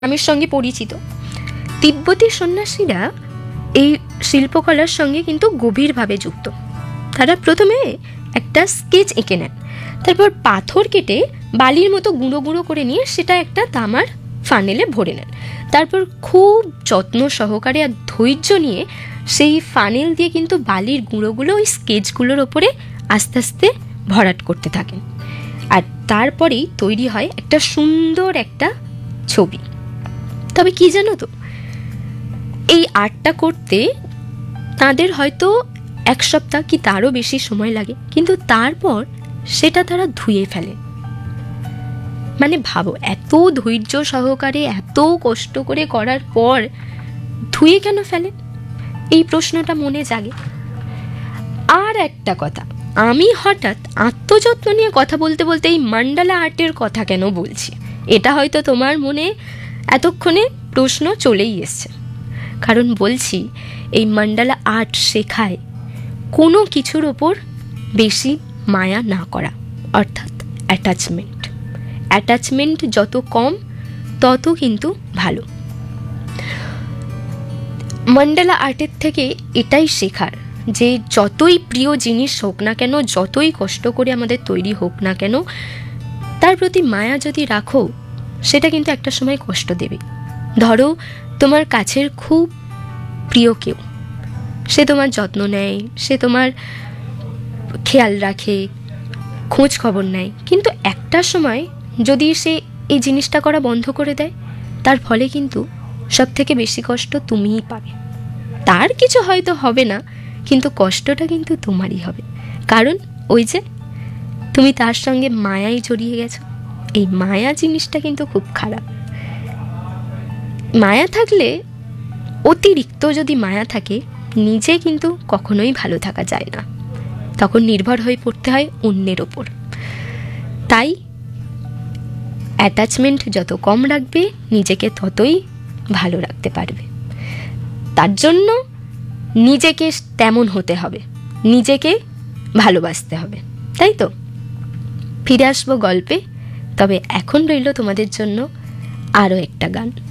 আমের সঙ্গে পরিচিত। তিব্বতী সন্ন্যাসীরা এই শিল্পকলার সঙ্গে কিন্তু গভীরভাবে যুক্ত। তারা প্রথমে একটা স্কেচ এঁকে নেন, তারপর পাথর কেটে বালির মতো গুঁড়ো গুঁড়ো করে নিয়ে সেটা একটা তামার ফানেলে ভরে নেন। তারপর খুব যত্ন সহকারে আর ধৈর্য নিয়ে সেই ফানেল দিয়ে কিন্তু বালির গুঁড়োগুলো ওই স্কেচগুলোর ওপরে আস্তে আস্তে ভরাট করতে থাকেন। আর তারপরেই তৈরি হয় একটা সুন্দর একটা ছবি। তবে কি জানো তো, এই আর্টটা করতে তাদের হয়তো 1 সপ্তাহ কি তারও বেশি সময় লাগে, কিন্তু তারপর সেটা তারা ধুয়ে ফেলে। মানে ভাবো, এত ধৈর্য সহকারে এত কষ্ট করে করার পর ধুয়ে কেন ফেলে? এই প্রশ্নটা মনে জাগে। আর একটা কথা, আমি হঠাৎ আত্মযত্ন নিয়ে কথা বলতে বলতে এই মান্ডালা আর্টের কথা কেন বলছি, এটা হয়তো তোমার মনে এতক্ষণে প্রশ্ন চলেই এসছে। কারণ বলছি, এই মান্ডালা আর্ট শেখায় কোনো কিছুর ওপর বেশি মায়া না করা, অর্থাৎ অ্যাটাচমেন্ট যত কম তত কিন্তু ভালো। মান্ডালা আর্টের থেকে এটাই শেখার যে যতই প্রিয় জিনিস হোক না কেন, যতই কষ্ট করে আমাদের তৈরি হোক না কেন, তার প্রতি মায়া যদি রাখো, সেটা কিন্তু একটা সময় কষ্ট দেবে। ধরো তোমার কাছের খুব প্রিয় কেউ, সে তোমার যত্ন নেয়, সে তোমার খেয়াল রাখে, খোঁজ খবর নেয়, কিন্তু একটা সময় যদি সে এই জিনিসটা করা বন্ধ করে দেয়, তার ফলে কিন্তু সব থেকে বেশি কষ্ট তুমিই পাবে। তার কিছু হয়তো হবে না, কিন্তু কষ্টটা কিন্তু তোমারই হবে। কারণ ওই যে তুমি তার সঙ্গে মায়াই জড়িয়ে গেছো। এই মায়া জিনিসটা কিন্তু খুব খারাপ। মায়া থাকলে, অতিরিক্ত যদি মায়া থাকে, নিজে কিন্তু কখনোই ভালো থাকা যায় না, তখন নির্ভর হয়ে পড়তে হয় অন্যের ওপর। তাই অ্যাটাচমেন্ট যত কম রাখবে, নিজেকে ততই ভালো রাখতে পারবে। তার জন্য নিজেকে তেমন হতে হবে, নিজেকে ভালোবাসতে হবে, তাই তো? ফিরে আসবো গল্পে, তবে এখন রইল তোমাদের জন্য আরও একটা গান।